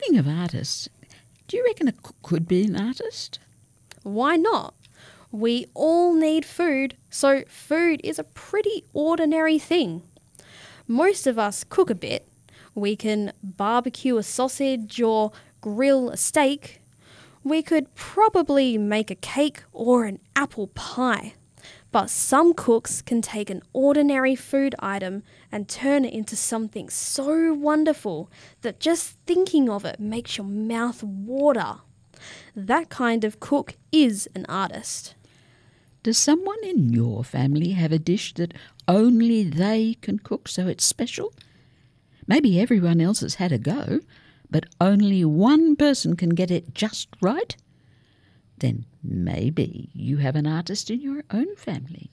Speaking of artists, do you reckon a cook could be an artist? Why not? We all need food, so food is a pretty ordinary thing. Most of us cook a bit. We can barbecue a sausage or grill a steak. We could probably make a cake or an apple pie. But some cooks can take an ordinary food item and turn it into something so wonderful that just thinking of it makes your mouth water. That kind of cook is an artist. Does someone in your family have a dish that only they can cook so it's special? Maybe everyone else has had a go, but only one person can get it just right? Then maybe you have an artist in your own family.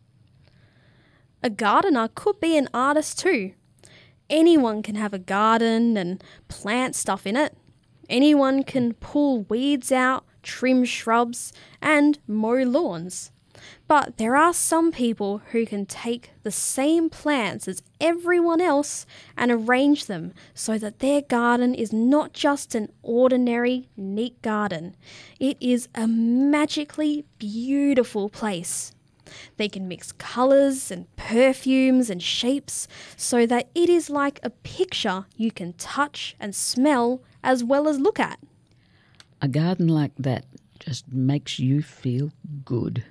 A gardener could be an artist too. Anyone can have a garden and plant stuff in it. Anyone can pull weeds out, trim shrubs, and mow lawns. But there are some people who can take the same plants as everyone else and arrange them so that their garden is not just an ordinary, neat garden. It is a magically beautiful place. They can mix colours and perfumes and shapes so that it is like a picture you can touch and smell as well as look at. A garden like that just makes you feel good.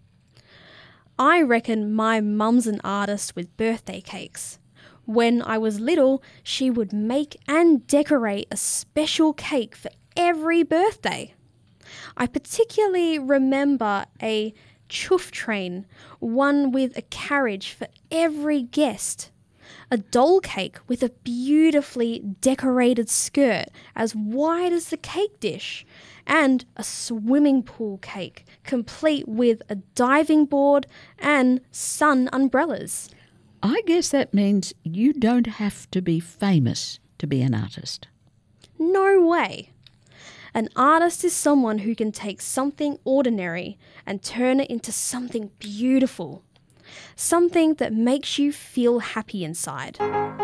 I reckon my mum's an artist with birthday cakes. When I was little, she would make and decorate a special cake for every birthday. I particularly remember a chuff train, one with a carriage for every guest. A doll cake with a beautifully decorated skirt as wide as the cake dish, and a swimming pool cake complete with a diving board and sun umbrellas. I guess that means you don't have to be famous to be an artist. No way. An artist is someone who can take something ordinary and turn it into something beautiful. Something that makes you feel happy inside.